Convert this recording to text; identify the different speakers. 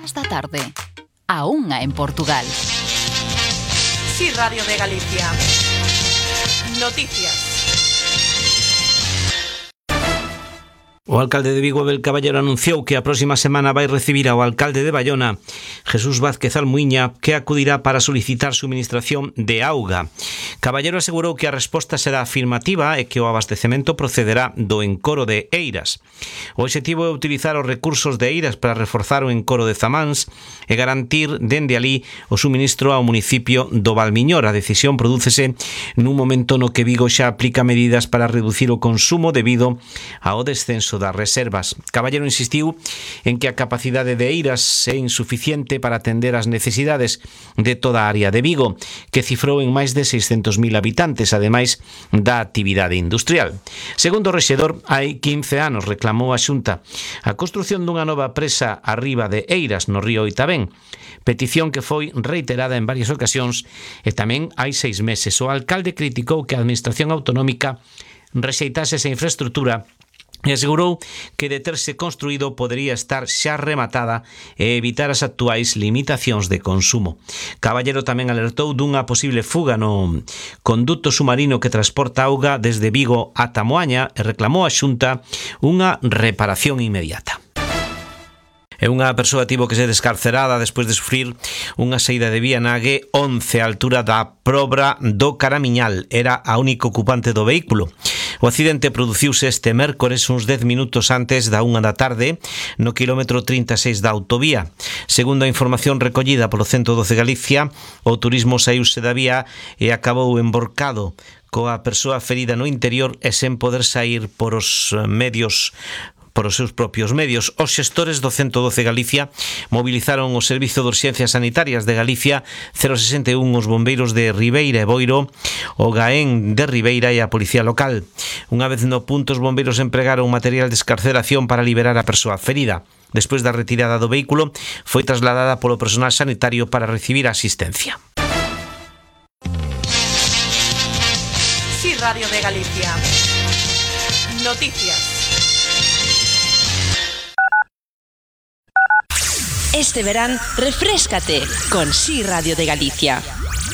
Speaker 1: da tarde. A 1 en Portugal.
Speaker 2: Sí, Radio de Galicia. Noticias.
Speaker 3: O alcalde de Vigo, Abel Caballero, anunciou que a próxima semana vai recibir ao alcalde de Baiona, Jesús Vázquez Almuíña, que acudirá para solicitar suministración de auga. Caballero asegurou que a resposta será afirmativa e que o abastecemento procederá do encoro de Eiras. O obxectivo é utilizar os recursos de Eiras para reforzar o encoro de Zamáns e garantir dende alí o suministro ao municipio do Valmiñor. A decisión prodúcese nun momento no que Vigo xa aplica medidas para reducir o consumo debido ao descenso das reservas. Caballero insistiu en que a capacidade de Eiras é insuficiente para atender as necesidades de toda a área de Vigo, que cifrou en máis de 600.000 habitantes, ademais da actividade industrial. Segundo o rexedor, hai 15 anos reclamou a Xunta a construción dunha nova presa arriba de Eiras, no río Oitabén, petición que foi reiterada en varias ocasións e tamén hai 6 meses. O alcalde criticou que a administración autonómica rexeitase esa infraestructura e asegurou que de terse construído podería estar xa rematada e evitar as actuais limitacións de consumo. Caballero tamén alertou dunha posible fuga no conduto submarino que transporta auga desde Vigo ata Moaña e reclamou a Xunta unha reparación inmediata. E unha persoa tivo que ser descarcerada despois de sufrir unha saída de vía na A11 á altura da Probra do Caramiñal. Era a única ocupante do vehículo. O accidente produciuse este mércores uns 10 minutos antes da 1 da tarde no quilómetro 36 da autovía. Segundo a información recollida polo 112 Galicia, o turismo saíuse da vía e acabou emborcado coa persoa ferida no interior e sen poder sair por os seus propios medios. Os xestores do 112 Galicia movilizaron o Servizo de Urxencias Sanitarias de Galicia, 061, os bombeiros de Ribeira e Boiro, o GAEN de Ribeira e a Policía Local. Unha vez no punto, os bombeiros empregaron material de excarceración para liberar a persoa ferida. Despois da retirada do vehículo, foi trasladada polo personal sanitario para recibir asistencia.
Speaker 2: Sí, Radio de Galicia. Noticias.
Speaker 4: Este verán, refréscate con Sí Radio de Galicia.